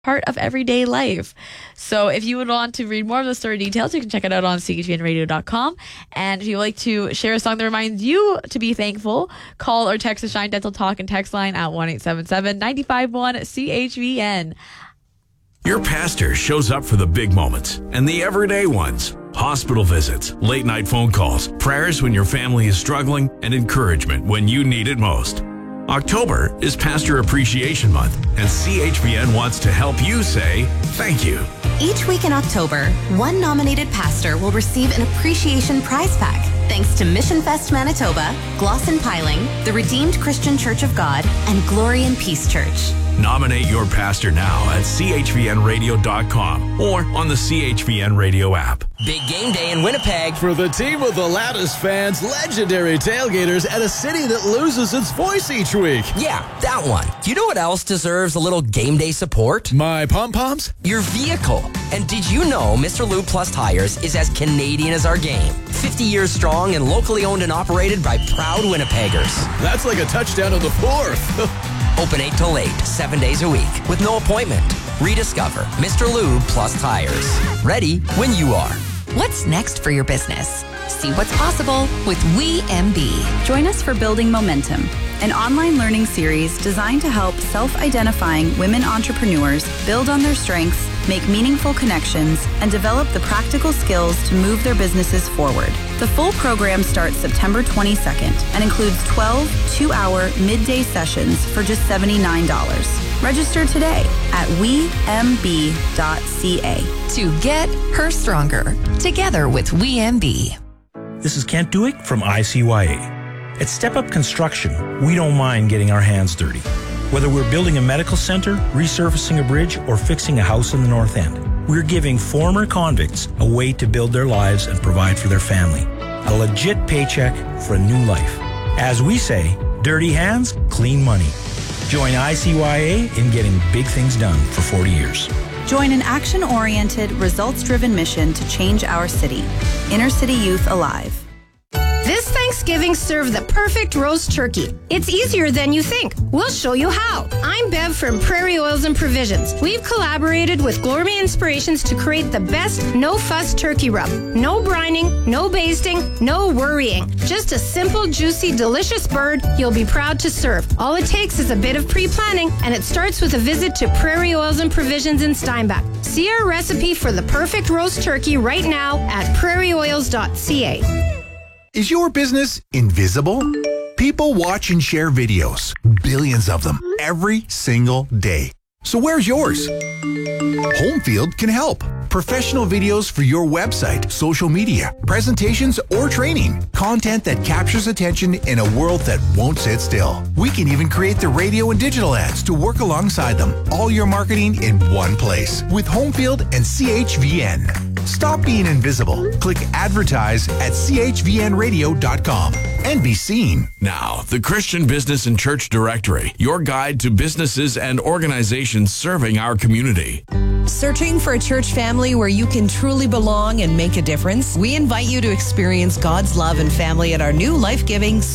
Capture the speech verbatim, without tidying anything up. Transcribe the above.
part of everyday life. So if you would want to read more of the story details, you can check it out on C H V N radio dot com. And if you would like to share a song that reminds you to be thankful, call or text the Shine Dental Talk and text line at one eight seven seven, nine five one, C H V N. Your pastor shows up for the big moments and the everyday ones. Hospital visits, late night phone calls, prayers when your family is struggling, and encouragement when you need it most. October is Pastor Appreciation Month, and C H V N wants to help you say thank you. Each week in October, one nominated pastor will receive an appreciation prize pack thanks to Mission Fest Manitoba, Glosson Piling, the Redeemed Christian Church of God, and Glory and Peace Church. Nominate your pastor now at C H V N radio dot com or on the C H V N Radio app. Big game day in Winnipeg. For the team of the loudest fans, legendary tailgaters, and a city that loses its voice each week. Yeah, that one. You know what else deserves a little game day support? My pom-poms? Your vehicle. And did you know Mister Lube Plus Tires is as Canadian as our game? fifty years strong and locally owned and operated by proud Winnipeggers. That's like a touchdown of the fourth. Open eight till eight, seven days a week, with no appointment. Rediscover Mister Lube Plus Tires. Ready when you are. What's next for your business? See what's possible with We M B. Join us for Building Momentum, an online learning series designed to help self-identifying women entrepreneurs build on their strengths, make meaningful connections, and develop the practical skills to move their businesses forward. The full program starts September twenty-second and includes twelve two-hour midday sessions for just seventy-nine dollars. Register today at we m b dot c a. To get her stronger, together with We M B. This is Kent Duick from I C Y A. At Step Up Construction, we don't mind getting our hands dirty. Whether we're building a medical center, resurfacing a bridge, or fixing a house in the North End, we're giving former convicts a way to build their lives and provide for their family. A legit paycheck for a new life. As we say, dirty hands, clean money. Join I C Y A in getting big things done for forty years. Join an action-oriented, results-driven mission to change our city. Inner City Youth Alive. This Thanksgiving, serve the perfect roast turkey. It's easier than you think. We'll show you how. I'm Bev from Prairie Oils and Provisions. We've collaborated with Gourmet Inspirations to create the best no-fuss turkey rub. No brining, no basting, no worrying. Just a simple, juicy, delicious bird you'll be proud to serve. All it takes is a bit of pre-planning, and it starts with a visit to Prairie Oils and Provisions in Steinbach. See our recipe for the perfect roast turkey right now at prairie oils dot c a. Is your business invisible? People watch and share videos, billions of them, every single day. So where's yours? Homefield can help. Professional videos for your website, social media, presentations, or training. Content that captures attention in a world that won't sit still. We can even create the radio and digital ads to work alongside them. All your marketing in one place with Homefield and C H V N. Stop being invisible. Click advertise at c h v n radio dot com and be seen. Now, the Christian Business and Church Directory, your guide to businesses and organizations serving our community. Searching for a church family where you can truly belong and make a difference? We invite you to experience God's love and family at our new life-giving